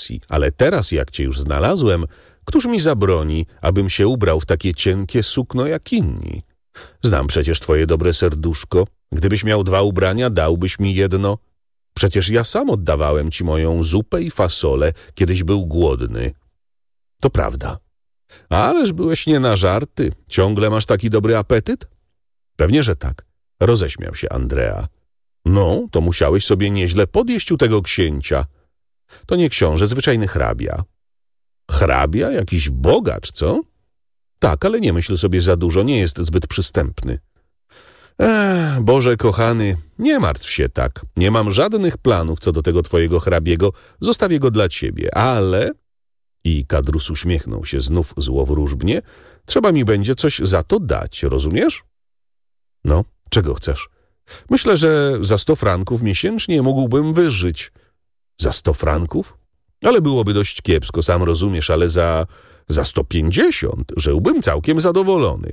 racji, ale teraz, jak cię już znalazłem, któż mi zabroni, abym się ubrał w takie cienkie sukno jak inni? Znam przecież twoje dobre serduszko. Gdybyś miał 2 ubrania, dałbyś mi jedno. Przecież ja sam oddawałem ci moją zupę i fasolę, kiedyś był głodny. To prawda. Ależ byłeś nie na żarty. Ciągle masz taki dobry apetyt? Pewnie, że tak. Roześmiał się Andrea. No, to musiałeś sobie nieźle podjeść u tego księcia. To nie książę, zwyczajny hrabia. Hrabia? Jakiś bogacz, co? Tak, ale nie myśl sobie za dużo, nie jest zbyt przystępny. Boże kochany, nie martw się tak. Nie mam żadnych planów co do tego twojego hrabiego. Zostawię go dla ciebie, ale... I Kadrus uśmiechnął się znów złowróżbnie. Trzeba mi będzie coś za to dać, rozumiesz? No, czego chcesz? Myślę, że za 100 franków miesięcznie mógłbym wyżyć. Za 100 franków? Ale byłoby dość kiepsko, sam rozumiesz, ale za 150 żyłbym całkiem zadowolony.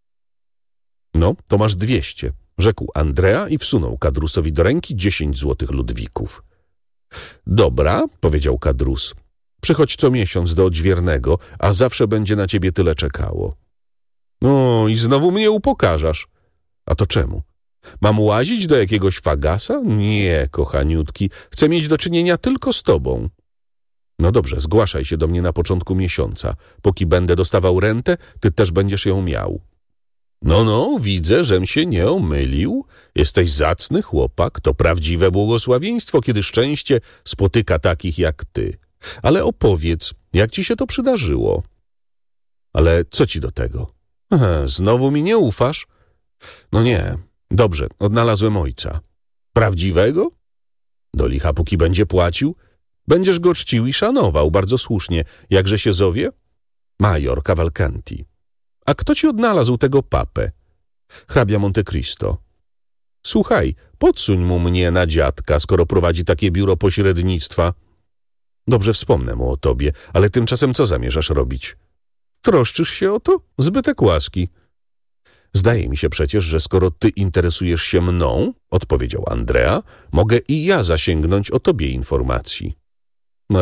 No, to masz 200, rzekł Andrea i wsunął Kadrusowi do ręki 10 złotych ludwików. Dobra, powiedział Kadrus. Przychodź co miesiąc do odźwiernego, a zawsze będzie na ciebie tyle czekało. No i znowu mnie upokarzasz. A to czemu? Mam łazić do jakiegoś fagasa? Nie, kochaniutki, chcę mieć do czynienia tylko z tobą. No dobrze, zgłaszaj się do mnie na początku miesiąca. Póki będę dostawał rentę, ty też będziesz ją miał. No, widzę, żem się nie omylił. Jesteś zacny chłopak, to prawdziwe błogosławieństwo, kiedy szczęście spotyka takich jak ty. Ale opowiedz, jak ci się to przydarzyło? Ale co ci do tego? Znowu mi nie ufasz? No nie, dobrze, odnalazłem ojca. Prawdziwego? Do licha, póki będzie płacił? Będziesz go czcił i szanował, bardzo słusznie. Jakże się zowie? Major Cavalcanti. A kto ci odnalazł tego papę? Hrabia Monte Cristo. Słuchaj, podsuń mu mnie na dziadka, skoro prowadzi takie biuro pośrednictwa. Dobrze, wspomnę mu o tobie, ale tymczasem co zamierzasz robić? Troszczysz się o to? Zbytek łaski. Zdaje mi się przecież, że skoro ty interesujesz się mną, odpowiedział Andrea, mogę i ja zasięgnąć o tobie informacji. No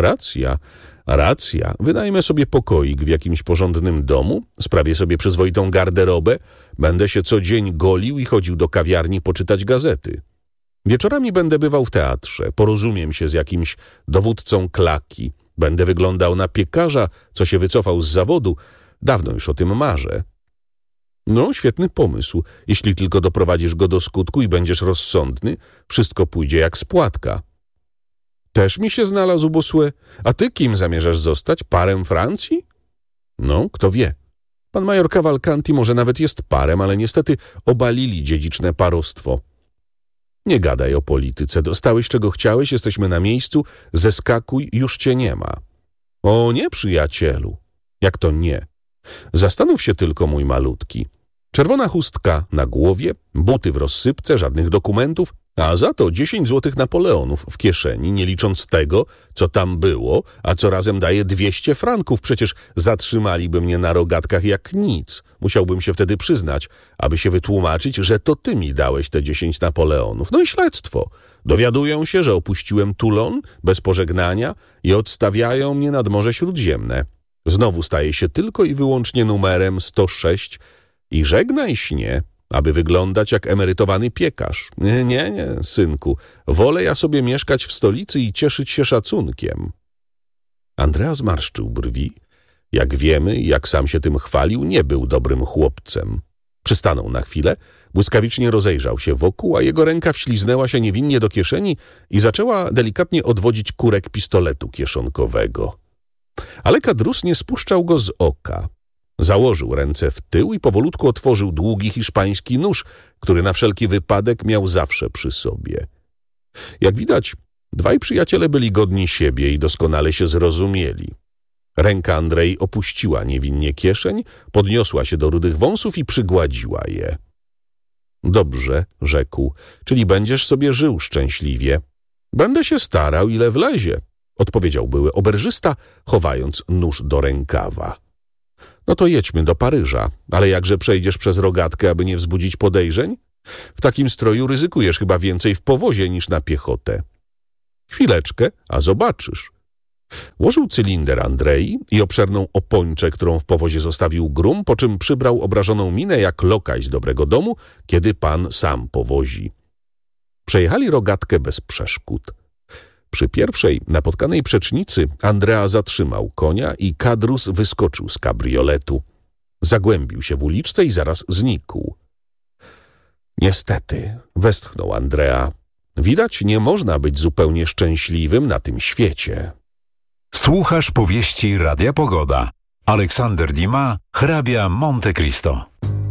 racja. Wynajmę sobie pokoik w jakimś porządnym domu, sprawię sobie przyzwoitą garderobę, będę się co dzień golił i chodził do kawiarni poczytać gazety. Wieczorami będę bywał w teatrze, porozumiem się z jakimś dowódcą klaki, będę wyglądał na piekarza, co się wycofał z zawodu. Dawno już o tym marzę. No, świetny pomysł. Jeśli tylko doprowadzisz go do skutku i będziesz rozsądny, wszystko pójdzie jak z płatka. Też mi się znalazł Bossuet. A ty kim zamierzasz zostać? Parem Francji? No, kto wie. Pan major Cavalcanti może nawet jest parem, ale niestety obalili dziedziczne parostwo. Nie gadaj o polityce. Dostałeś czego chciałeś, jesteśmy na miejscu, zeskakuj, już cię nie ma. O nie, przyjacielu. Jak to nie? Zastanów się tylko, mój malutki. Czerwona chustka na głowie, buty w rozsypce, żadnych dokumentów, a za to 10 złotych Napoleonów w kieszeni, nie licząc tego, co tam było, a co razem daje 200 franków. Przecież zatrzymaliby mnie na rogatkach jak nic. Musiałbym się wtedy przyznać, aby się wytłumaczyć, że to ty mi dałeś te 10 Napoleonów. No i śledztwo. Dowiadują się, że opuściłem Toulon bez pożegnania i odstawiają mnie nad Morze Śródziemne. Znowu staje się tylko i wyłącznie numerem 106 i żegnaj śnie, aby wyglądać jak emerytowany piekarz. Nie, synku, wolę ja sobie mieszkać w stolicy i cieszyć się szacunkiem. Andrea zmarszczył brwi. Jak wiemy, jak sam się tym chwalił, nie był dobrym chłopcem. Przystanął na chwilę, błyskawicznie rozejrzał się wokół, a jego ręka wśliznęła się niewinnie do kieszeni i zaczęła delikatnie odwodzić kurek pistoletu kieszonkowego. Ale Kadrus nie spuszczał go z oka. Założył ręce w tył i powolutku otworzył długi hiszpański nóż, który na wszelki wypadek miał zawsze przy sobie. Jak widać, dwaj przyjaciele byli godni siebie i doskonale się zrozumieli. Ręka Andrei opuściła niewinnie kieszeń, podniosła się do rudych wąsów i przygładziła je. Dobrze, rzekł, czyli będziesz sobie żył szczęśliwie. Będę się starał, ile wlezie, odpowiedział były oberżysta, chowając nóż do rękawa. No to jedźmy do Paryża, ale jakże przejdziesz przez rogatkę, aby nie wzbudzić podejrzeń? W takim stroju ryzykujesz chyba więcej w powozie niż na piechotę. Chwileczkę, a zobaczysz. Włożył cylinder Andrei i obszerną opończę, którą w powozie zostawił Grum, po czym przybrał obrażoną minę jak lokaj z dobrego domu, kiedy pan sam powozi. Przejechali rogatkę bez przeszkód. Przy pierwszej napotkanej przecznicy Andrea zatrzymał konia i Kadrus wyskoczył z kabrioletu. Zagłębił się w uliczce i zaraz znikł. Niestety, westchnął Andrea. Widać, nie można być zupełnie szczęśliwym na tym świecie. Słuchasz powieści Radia Pogoda. Aleksander Dumas, hrabia Monte Cristo.